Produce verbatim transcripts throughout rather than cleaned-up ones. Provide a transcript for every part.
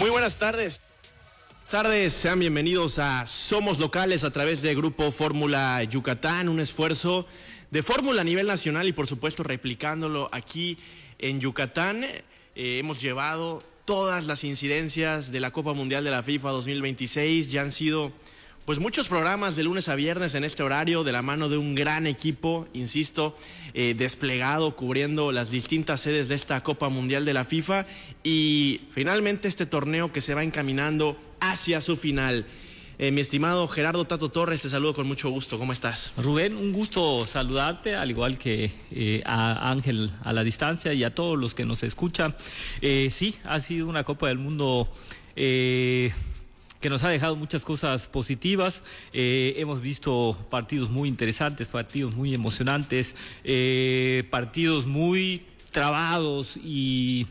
Muy buenas tardes. Tardes, sean bienvenidos a Somos Locales a través de Grupo Fórmula Yucatán, un esfuerzo de fórmula a nivel nacional y por supuesto replicándolo aquí en Yucatán. Eh, hemos llevado todas las incidencias de la Copa Mundial de la FIFA dos mil veintiséis, ya han sido pues muchos programas de lunes a viernes en este horario de la mano de un gran equipo, insisto, eh, desplegado, cubriendo las distintas sedes de esta Copa Mundial de la FIFA y finalmente este torneo que se va encaminando hacia su final. Eh, mi estimado Gerardo Tato Torres, te saludo con mucho gusto. ¿Cómo estás? Rubén, un gusto saludarte, al igual que eh, a Ángel a la distancia y a todos los que nos escuchan. Eh, sí, ha sido una Copa del Mundo eh, que nos ha dejado muchas cosas positivas. Eh, hemos visto partidos muy interesantes, partidos muy emocionantes, eh, partidos muy trabados y,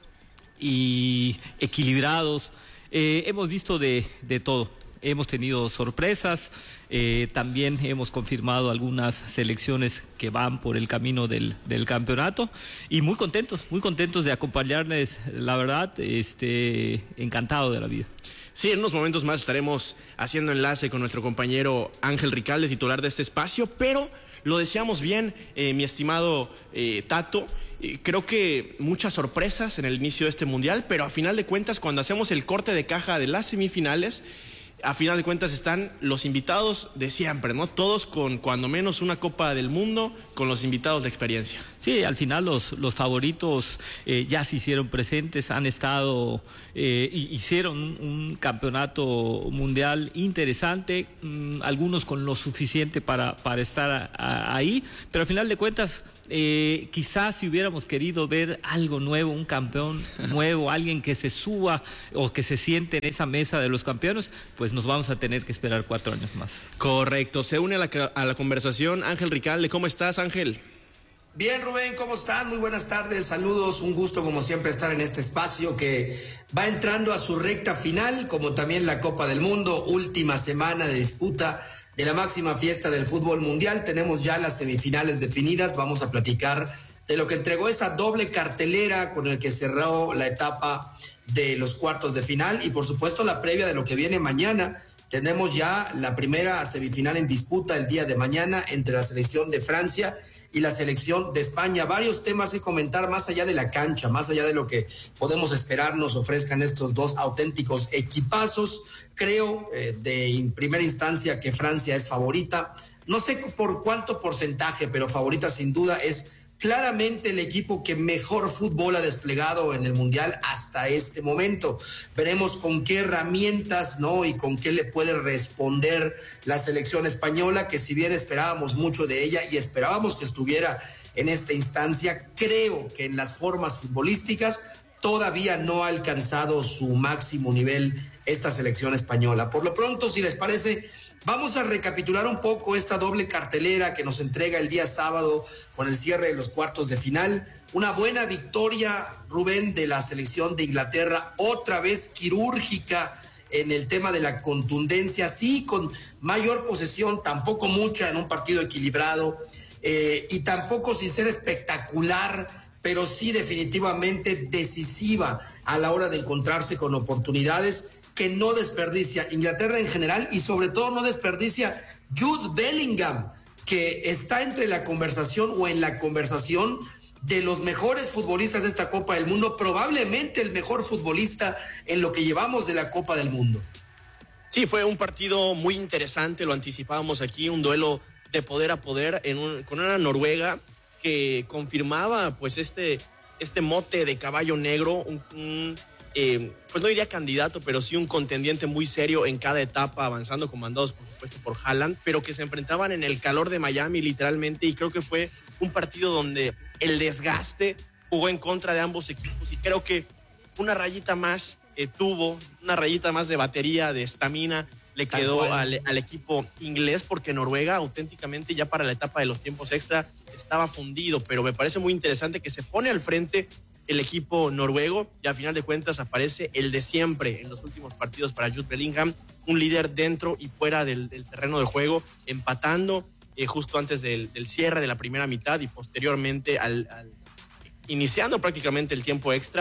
y equilibrados. Eh, hemos visto de, de todo. Hemos tenido sorpresas, eh, también hemos confirmado algunas selecciones que van por el camino del, del campeonato y muy contentos, muy contentos de acompañarles, la verdad, este, encantado de la vida. Sí, en unos momentos más estaremos haciendo enlace con nuestro compañero Ángel Ricalde, titular de este espacio, pero lo decíamos bien, eh, mi estimado eh, Tato, eh, creo que muchas sorpresas en el inicio de este mundial, pero a final de cuentas, cuando hacemos el corte de caja de las semifinales, a final de cuentas están los invitados de siempre, ¿no? Todos con cuando menos una Copa del Mundo, con los invitados de experiencia. Sí, al final los, los favoritos eh, ya se hicieron presentes, han estado, eh, hicieron un, un campeonato mundial interesante, mmm, algunos con lo suficiente para, para estar a, a, ahí, pero al final de cuentas, eh, quizás si hubiéramos querido ver algo nuevo, un campeón nuevo, alguien que se suba o que se siente en esa mesa de los campeones, pues nos vamos a tener que esperar cuatro años más. Correcto, se une a la, a la conversación Ángel Ricalde. ¿Cómo estás, Ángel? Bien, Rubén, ¿cómo están? Muy buenas tardes, saludos, un gusto como siempre estar en este espacio que va entrando a su recta final, como también la Copa del Mundo, última semana de disputa de la máxima fiesta del fútbol mundial. Tenemos ya las semifinales definidas, vamos a platicar de lo que entregó esa doble cartelera con el que cerró la etapa de los cuartos de final y por supuesto la previa de lo que viene mañana. Tenemos ya la primera semifinal en disputa el día de mañana entre la selección de Francia y la selección de España. Varios temas que comentar más allá de la cancha, más allá de lo que podemos esperar nos ofrezcan estos dos auténticos equipazos. Creo eh, de primera instancia que Francia es favorita. No sé por cuánto porcentaje, pero favorita sin duda es claramente el equipo que mejor fútbol ha desplegado en el Mundial hasta este momento. Veremos con qué herramientas, ¿no? Y con qué le puede responder la selección española, que si bien esperábamos mucho de ella y esperábamos que estuviera en esta instancia, creo que en las formas futbolísticas todavía no ha alcanzado su máximo nivel esta selección española. Por lo pronto, si les parece, vamos a recapitular un poco esta doble cartelera que nos entrega el día sábado con el cierre de los cuartos de final. Una buena victoria, Rubén, de la selección de Inglaterra, otra vez quirúrgica en el tema de la contundencia, sí, con mayor posesión, tampoco mucha en un partido equilibrado, eh, y tampoco sin ser espectacular, pero sí definitivamente decisiva a la hora de encontrarse con oportunidades que no desperdicia Inglaterra en general y sobre todo no desperdicia Jude Bellingham, que está entre la conversación o en la conversación de los mejores futbolistas de esta Copa del Mundo, probablemente el mejor futbolista en lo que llevamos de la Copa del Mundo. Sí, fue un partido muy interesante, lo anticipábamos aquí, un duelo de poder a poder en un, con una Noruega que confirmaba pues este, este mote de caballo negro, un, un Eh, pues no diría candidato, pero sí un contendiente muy serio en cada etapa, avanzando, comandados por supuesto por Haaland, pero que se enfrentaban en el calor de Miami literalmente, y creo que fue un partido donde el desgaste jugó en contra de ambos equipos y creo que una rayita más eh, tuvo, una rayita más de batería, de estamina le quedó al, al equipo inglés, porque Noruega auténticamente ya para la etapa de los tiempos extra estaba fundido, pero me parece muy interesante que se pone al frente el equipo noruego y al final de cuentas aparece el de siempre en los últimos partidos para Jude Bellingham, un líder dentro y fuera del, del terreno de juego, empatando eh, justo antes del, del cierre de la primera mitad y posteriormente al, al iniciando prácticamente el tiempo extra.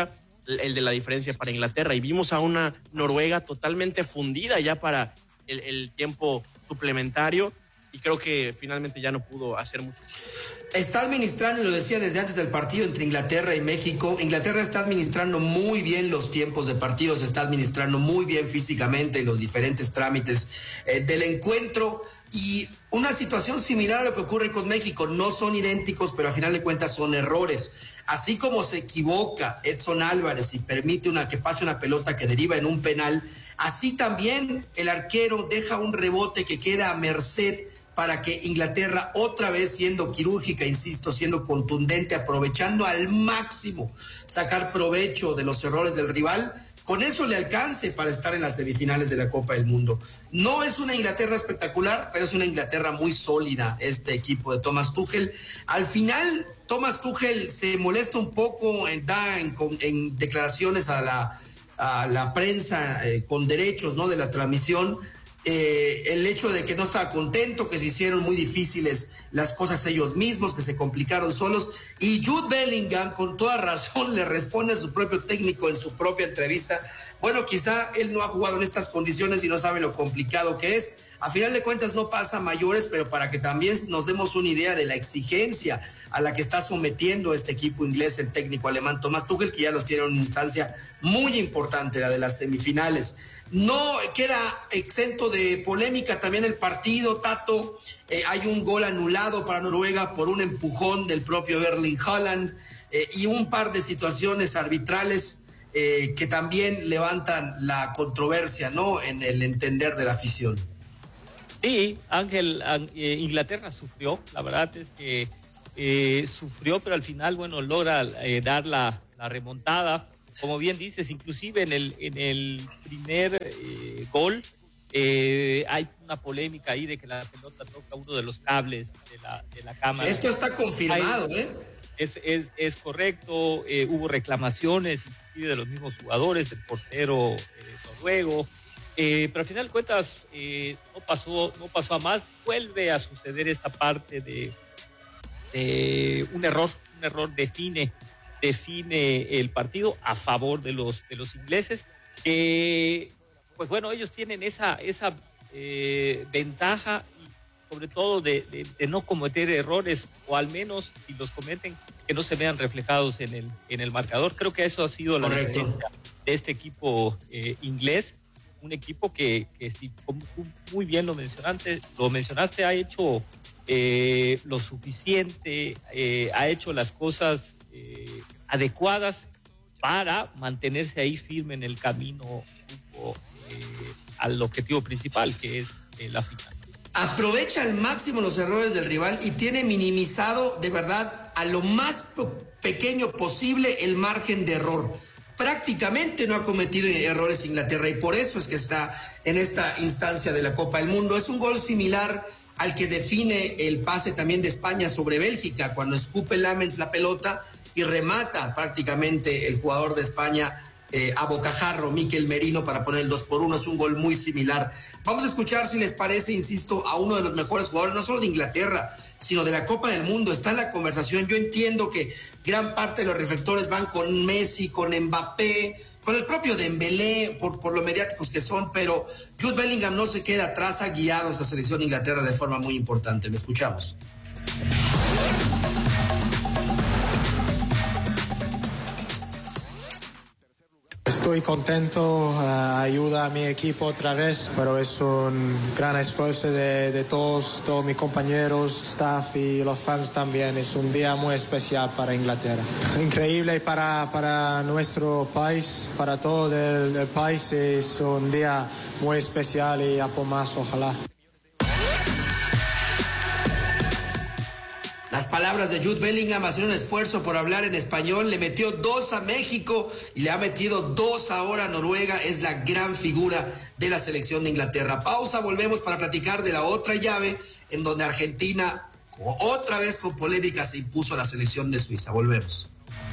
el de la diferencia para Inglaterra. Y vimos a una Noruega totalmente fundida ya para el, el tiempo suplementario. Y creo que finalmente ya no pudo hacer mucho. Está administrando, y lo decía desde antes del partido entre Inglaterra y México, Inglaterra está administrando muy bien los tiempos de partido, se está administrando muy bien físicamente los diferentes trámites eh, del encuentro, y una situación similar a lo que ocurre con México. No son idénticos, pero a final de cuentas son errores. Así como se equivoca Edson Álvarez y permite una, que pase una pelota que deriva en un penal, así también el arquero deja un rebote que queda a merced para que Inglaterra, otra vez siendo quirúrgica, insisto, siendo contundente, aprovechando al máximo, sacar provecho de los errores del rival, con eso le alcance para estar en las semifinales de la Copa del Mundo. No es una Inglaterra espectacular, pero es una Inglaterra muy sólida, este equipo de Thomas Tuchel. Al final, Thomas Tuchel se molesta un poco, da en, en declaraciones a la, a la prensa eh, con derechos, ¿no?, de la transmisión, Eh, el hecho de que no estaba contento, que se hicieron muy difíciles las cosas ellos mismos, que se complicaron solos, y Jude Bellingham con toda razón le responde a su propio técnico en su propia entrevista: bueno, quizá él no ha jugado en estas condiciones y no sabe lo complicado que es. A final de cuentas no pasa a mayores, pero para que también nos demos una idea de la exigencia a la que está sometiendo este equipo inglés el técnico alemán Thomas Tuchel, que ya los tiene en una instancia muy importante, la de las semifinales. No queda exento de polémica también el partido, Tato. Eh, hay un gol anulado para Noruega por un empujón del propio Erling Haaland, eh, y un par de situaciones arbitrales eh, que también levantan la controversia, ¿no?, en el entender de la afición. Sí, Ángel, eh, Inglaterra sufrió, la verdad es que eh, sufrió, pero al final, bueno, logra eh, dar la, la remontada. Como bien dices, inclusive en el, en el primer eh, gol eh, hay una polémica ahí de que la pelota toca uno de los cables de la, de la cámara. Esto está confirmado, hay, ¿eh? Es, es, es correcto, eh, hubo reclamaciones inclusive de los mismos jugadores, del portero eh, noruego, eh, pero al final de cuentas eh, no, pasó, no pasó a más. Vuelve a suceder esta parte de, de un error, un error define define el partido a favor de los de los ingleses, que pues bueno, ellos tienen esa esa eh, ventaja, y sobre todo de, de, de no cometer errores, o al menos si los cometen, que no se vean reflejados en el en el marcador. Creo que eso ha sido la Correcto. diferencia de este equipo eh, inglés, un equipo que, que si, como tú muy bien lo mencionaste, lo mencionaste, ha hecho eh, lo suficiente, eh, ha hecho las cosas Eh, adecuadas para mantenerse ahí firme en el camino eh, al objetivo principal, que es eh, la final. Aprovecha al máximo los errores del rival y tiene minimizado de verdad a lo más pequeño posible el margen de error. Prácticamente no ha cometido errores Inglaterra, y por eso es que está en esta instancia de la Copa del Mundo. Es un gol similar al que define el pase también de España sobre Bélgica, cuando escupe Lamens la pelota y remata prácticamente el jugador de España eh, a bocajarro, Mikel Merino, para poner el dos por uno. Es un gol muy similar. Vamos a escuchar, si les parece, insisto, a uno de los mejores jugadores, no solo de Inglaterra, sino de la Copa del Mundo. Está en la conversación. Yo entiendo que gran parte de los reflectores van con Messi, con Mbappé, con el propio Dembélé, por, por lo mediáticos que son, pero Jude Bellingham no se queda atrás, ha guiado a esta selección de Inglaterra de forma muy importante. Lo escuchamos. Estoy contento, uh, ayuda a mi equipo otra vez, pero es un gran esfuerzo de, de todos, todos mis compañeros, staff y los fans también. Es un día muy especial para Inglaterra. Increíble para, para nuestro país, para todo el, el país. Es un día muy especial y a por más, ojalá. Las palabras de Jude Bellingham, hacer un esfuerzo por hablar en español. Le metió dos a México y le ha metido dos ahora a Noruega. Es la gran figura de la selección de Inglaterra. Pausa, volvemos para platicar de la otra llave, en donde Argentina, otra vez con polémica, se impuso a la selección de Suiza. Volvemos.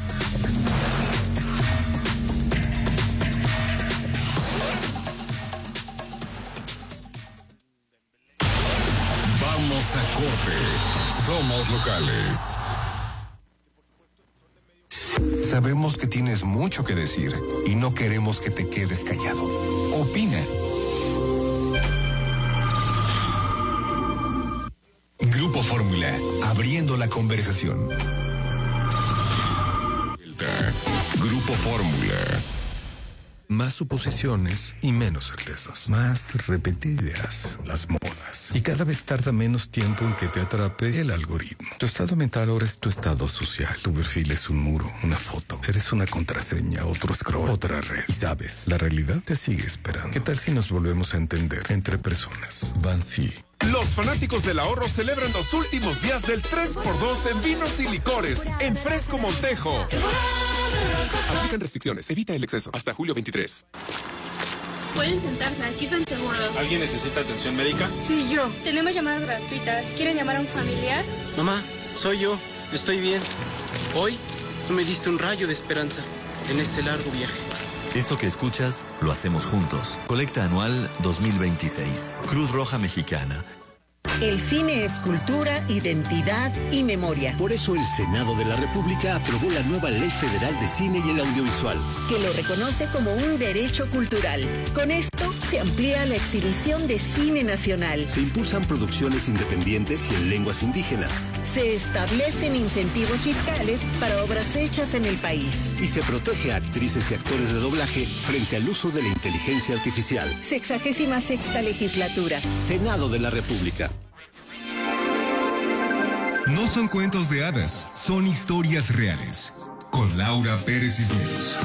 Vamos a corte. Somos locales. Sabemos que tienes mucho que decir y no queremos que te quedes callado. Opina. Grupo Fórmula, abriendo la conversación. Grupo Fórmula. Más suposiciones y menos certezas. Más repetidas las modas. Y cada vez tarda menos tiempo en que te atrape el algoritmo. Tu estado mental ahora es tu estado social. Tu perfil es un muro, una foto. Eres una contraseña, otro scroll, otra red. Y sabes, la realidad te sigue esperando. ¿Qué tal si nos volvemos a entender entre personas? Bansi. Los fanáticos del ahorro celebran los últimos días del tres por dos en vinos y licores en Fresco Montejo. Aplican restricciones, evita el exceso. Hasta julio veintitrés. Pueden sentarse, aquí están seguros. ¿Alguien necesita atención médica? Sí, yo. Tenemos llamadas gratuitas. ¿Quieren llamar a un familiar? Mamá, soy yo. Estoy bien. Hoy tú me diste un rayo de esperanza en este largo viaje. Esto que escuchas, lo hacemos juntos. Colecta anual dos mil veintiséis. Cruz Roja Mexicana. El cine es cultura, identidad y memoria. Por eso el Senado de la República aprobó la nueva Ley Federal de Cine y el Audiovisual, que lo reconoce como un derecho cultural. Con esto se amplía la exhibición de cine nacional. Se impulsan producciones independientes y en lenguas indígenas. Se establecen incentivos fiscales para obras hechas en el país. Y se protege a actrices y actores de doblaje frente al uso de la inteligencia artificial. Sexagésima sexta legislatura. Senado de la República. No son cuentos de hadas, son historias reales. Con Laura Pérez Cisneros.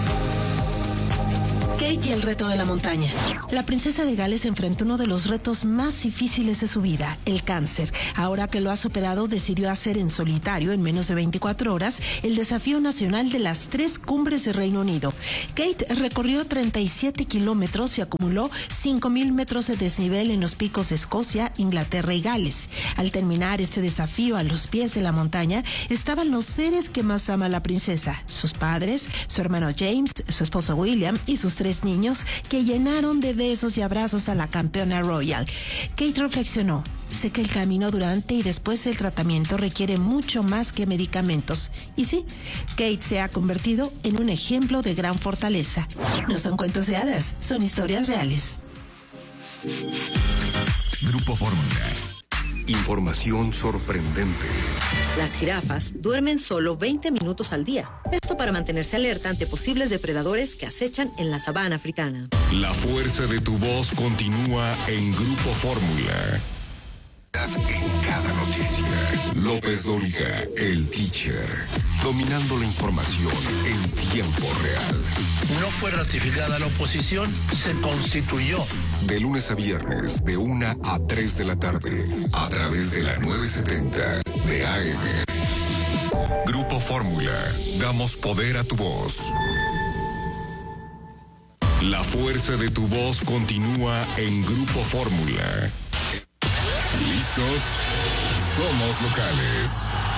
Kate y el reto de la montaña. La princesa de Gales enfrentó uno de los retos más difíciles de su vida, el cáncer. Ahora que lo ha superado, decidió hacer en solitario, en menos de veinticuatro horas, el desafío nacional de las tres cumbres de Reino Unido. Kate recorrió treinta y siete kilómetros y acumuló cinco mil metros de desnivel en los picos de Escocia, Inglaterra y Gales. Al terminar este desafío a los pies de la montaña, estaban los seres que más ama la princesa, sus padres, su hermano James, su esposo William y sus tres niños, que llenaron de besos y abrazos a la campeona royal. Kate reflexionó: sé que el camino durante y después del tratamiento requiere mucho más que medicamentos. Y sí, Kate se ha convertido en un ejemplo de gran fortaleza. No son cuentos de hadas, son historias reales. Grupo Fórmula. Información sorprendente. Las jirafas duermen solo veinte minutos al día. Esto para mantenerse alerta ante posibles depredadores que acechan en la sabana africana. La fuerza de tu voz continúa en Grupo Fórmula. En cada noticia. López Dóriga, el teacher. Dominando la información en tiempo real. No fue ratificada la oposición, se constituyó. De lunes a viernes, de una a tres de la tarde, a través de la novecientos setenta de A M. Grupo Fórmula, damos poder a tu voz. La fuerza de tu voz continúa en Grupo Fórmula. ¿Listos? Somos locales.